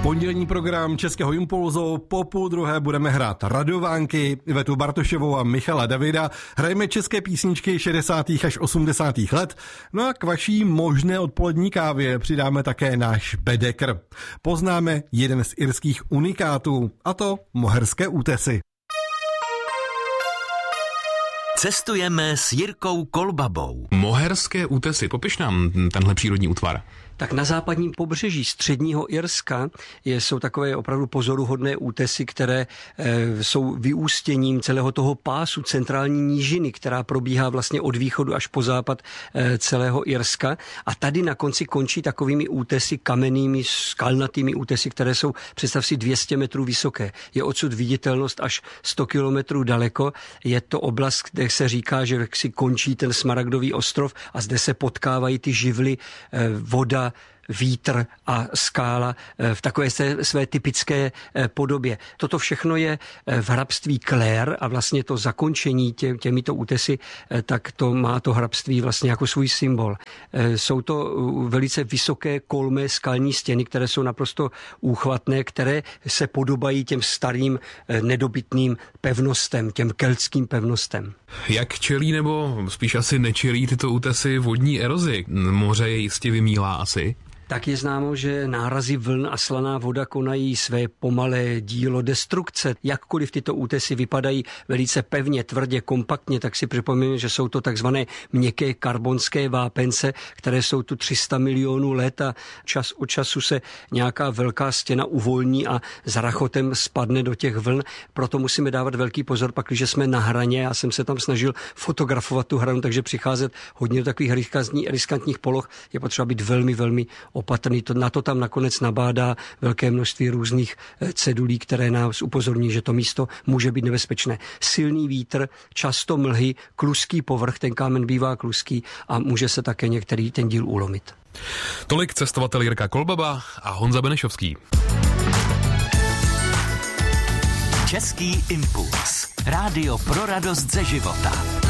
Pondělní program Českého impulzu, po půl druhé budeme hrát Radovánky, Ivetu Bartošovou a Michala Davida. Hrajeme české písničky 60. až 80. let. No a k vaší možné odpolední kávě přidáme také náš bedekr. Poznáme jeden z irských unikátů, a to moherské útesy. Cestujeme s Jirkou Kolbabou. Moherské útesy, popiš nám tenhle přírodní útvar. Tak na západním pobřeží středního Irska jsou takové opravdu pozoruhodné útesy, které jsou vyústěním celého toho pásu centrální nížiny, která probíhá vlastně od východu až po západ celého Irska. A tady na konci končí takovými útesy, kamennými, skalnatými útesy, které jsou, představ si, 200 metrů vysoké. Je odsud viditelnost až 100 kilometrů daleko. Je to oblast, kde se říká, že si končí ten Smaragdový ostrov a zde se potkávají ty živly, voda, vítr a skála v takové své typické podobě. Toto všechno je v hrabství Clare a vlastně to zakončení těmito útesy, tak to má to hrabství vlastně jako svůj symbol. Jsou to velice vysoké kolmé skalní stěny, které jsou naprosto úchvatné, které se podobají těm starým nedobytným pevnostem, těm keltským pevnostem. Jak čelí nebo spíš asi nečelí tyto útesy vodní erozi? Moře je jistě vymýlá asi. Tak je známo, že nárazy vln a slaná voda konají své pomalé dílo destrukce. Jakkoliv tyto útesy vypadají velice pevně, tvrdě, kompaktně, tak si připomeňme, že jsou to takzvané měkké karbonské vápence, které jsou tu 300 milionů let a čas od času se nějaká velká stěna uvolní a s rachotem spadne do těch vln. Proto musíme dávat velký pozor, pak když jsme na hraně. Já jsem se tam snažil fotografovat tu hranu, takže přicházet hodně do takových riskantních poloh je potřeba být velmi, velmi opatrný. Na to tam nakonec nabádá velké množství různých cedulí, které nás upozorní, že to místo může být nebezpečné. Silný vítr, často mlhy, kluský povrch, ten kámen bývá kluský a může se také některý ten díl ulomit. Tolik cestovatel Jirka Kolbaba a Honza Benešovský. Český impuls. Rádio pro radost ze života.